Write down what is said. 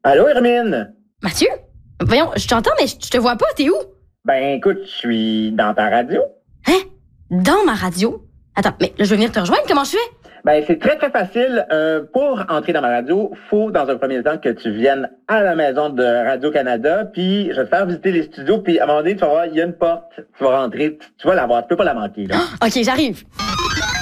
Allô, Hermine? Mathieu? Voyons, je t'entends, mais je te vois pas, t'es où? Ben, écoute, je suis dans ta radio. Hein? Dans ma radio? Attends, mais là, je veux venir te rejoindre, comment je fais? Ben, c'est très, très facile. Pour entrer dans ma radio, faut, dans un premier temps, que tu viennes à la maison de Radio-Canada, puis je vais te faire visiter les studios, puis à un moment donné, tu vas voir, il y a une porte, tu vas rentrer, tu vas la voir, tu peux pas la manquer, là. OK, j'arrive.